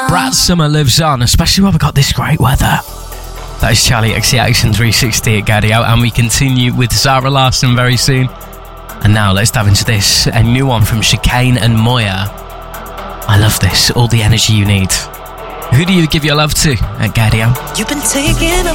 Brat Summer lives on, especially when we've got this great weather. That is Charlie XCX and 360 at Gaudio, and we continue with Zara Larsson very soon. And now let's dive into this, a new one from Chicane and Moya. I love this, all the energy you need. Who do you give your love to at Gaudio? You've been taking a